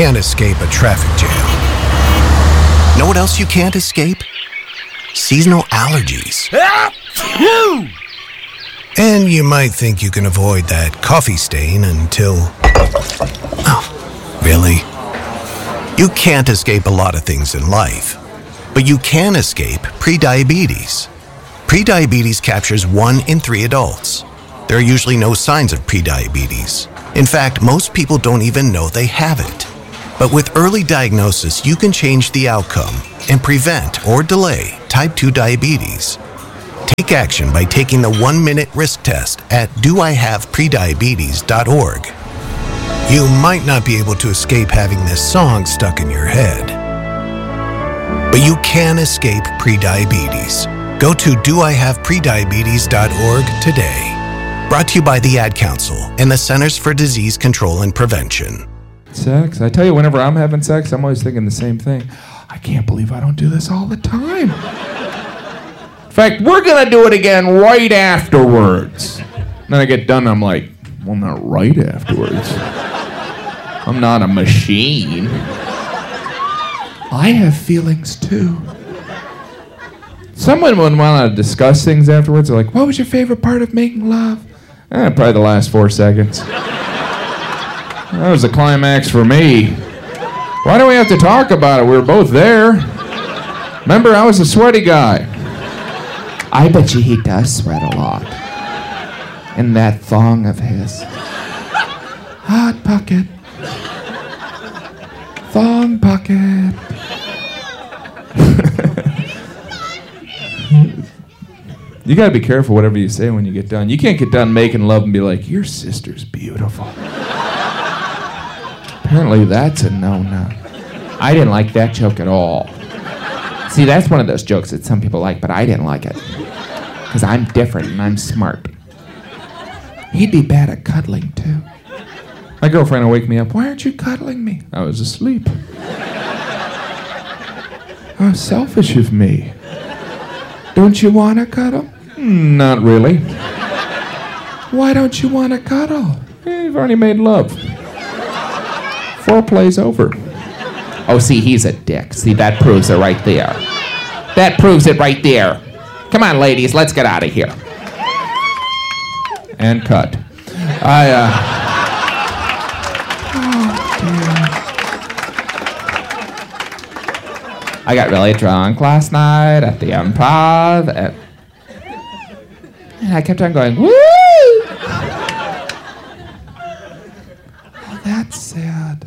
can't escape a traffic jam. Know what else you can't escape? Seasonal allergies. And you might think you can avoid that coffee stain until... Oh, really? You can't escape a lot of things in life, but you can escape prediabetes. Prediabetes captures 1 in 3 adults. There are usually no signs of prediabetes. In fact, most people don't even know they have it. But with early diagnosis, you can change the outcome and prevent or delay type 2 diabetes. Take action by taking the 1-minute risk test at doihaveprediabetes.org. You might not be able to escape having this song stuck in your head, but you can escape prediabetes. Go to doihaveprediabetes.org today. Brought to you by the Ad Council and the Centers for Disease Control and Prevention. Sex. I tell you, whenever I'm having sex, I'm always thinking the same thing. I can't believe I don't do this all the time. In fact, we're going to do it again right afterwards. Then I get done, I'm like, well, not right afterwards. I'm not a machine. I have feelings too. Someone would want to discuss things afterwards. They're like, what was your favorite part of making love? Probably the last 4 seconds. That was the climax for me. Why do we have to talk about it? We were both there. Remember, I was the sweaty guy. I bet you he does sweat a lot. In that thong of his. Hot pocket. Thong pocket. You gotta be careful whatever you say when you get done. You can't get done making love and be like, your sister's beautiful. Apparently that's a no-no. I didn't like that joke at all. See, that's one of those jokes that some people like, but I didn't like it. Because I'm different and I'm smart. He'd be bad at cuddling, too. My girlfriend will wake me up. Why aren't you cuddling me? I was asleep. How selfish of me. Don't you want to cuddle? Not really. Why don't you want to cuddle? You've already made love. Foreplay's over. Oh, see, he's a dick. See, that proves it right there. That proves it right there. Come on, ladies, let's get out of here. And cut. I got really drunk last night at the Improv, and I kept on going, woo! Oh, that's sad.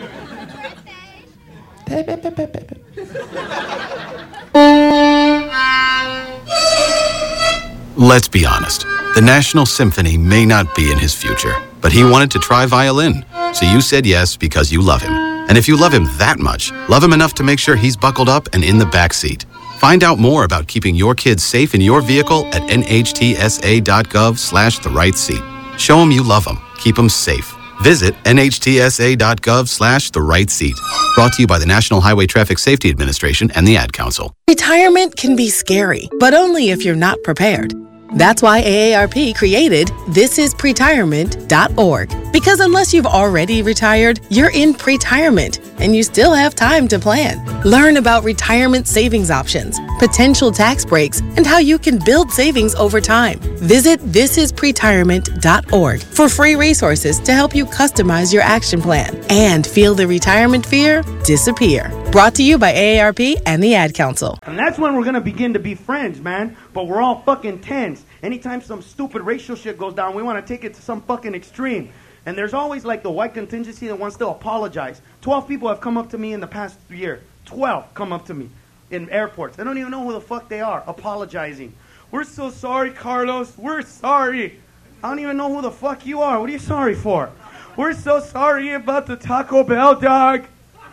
Let's be honest. The National Symphony may not be in his future, but he wanted to try violin. So you said yes because you love him. And if you love him that much, love him enough to make sure he's buckled up and in the back seat. Find out more about keeping your kids safe in your vehicle at nhtsa.gov/the-right-seat. Show him you love him. Keep him safe. Visit nhtsa.gov/the-right-seat. Brought to you by the National Highway Traffic Safety Administration and the Ad Council. Retirement can be scary, but only if you're not prepared. That's why AARP created thisispretirement.org. Because unless you've already retired, you're in pretirement, and you still have time to plan. Learn about retirement savings options, potential tax breaks, and how you can build savings over time. Visit thisispretirement.org for free resources to help you customize your action plan and feel the retirement fear disappear. Brought to you by AARP and the Ad Council. And that's when we're going to begin to be friends, man. But we're all fucking tense. Anytime some stupid racial shit goes down, we want to take it to some fucking extreme. And there's always like the white contingency that wants to apologize. 12 people have come up to me in the past year. 12 come up to me in airports. They don't even know who the fuck they are, apologizing. We're so sorry, Carlos. We're sorry. I don't even know who the fuck you are. What are you sorry for? We're so sorry about the Taco Bell dog.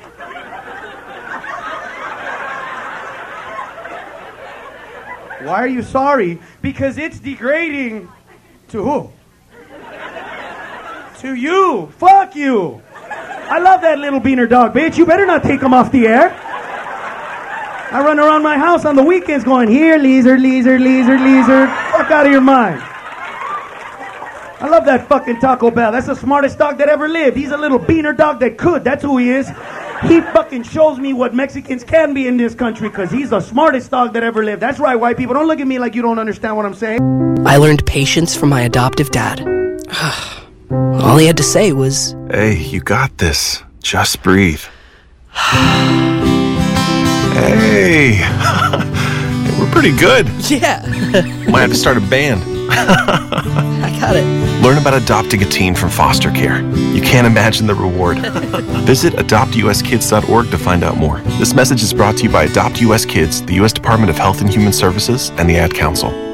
Why are you sorry? Because it's degrading. To who? To you. Fuck you. I love that little beaner dog, bitch. You better not take him off the air. I run around my house on the weekends going, here, lizard, lizard, lizard, lizard. Fuck out of your mind. I love that fucking Taco Bell. That's the smartest dog that ever lived. He's a little beaner dog that could. That's who he is. He fucking shows me what Mexicans can be in this country because he's the smartest dog that ever lived. That's right, white people. Don't look at me like you don't understand what I'm saying. I learned patience from my adoptive dad. All he had to say was, "Hey, you got this. Just breathe." Hey, we're pretty good. yeah, Might have to start a band. I got it. Learn about adopting a teen from foster care. You can't imagine the reward. Visit adoptuskids.org to find out more. This message is brought to you by Adopt US Kids, the U.S. Department of Health and Human Services, and the Ad Council.